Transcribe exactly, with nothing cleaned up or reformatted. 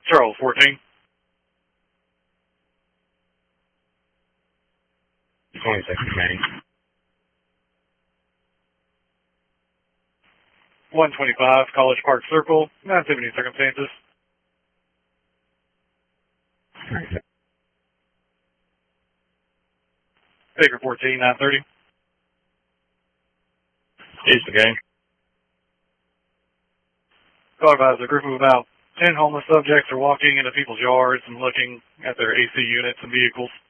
Charles fourteen. twenty-second Main. one twenty-five, College Park Circle, not too many circumstances. Alright. Baker fourteen, nine thirty. East again. Call advised, a group of about ten homeless subjects are walking into people's yards and looking at their A C units and vehicles.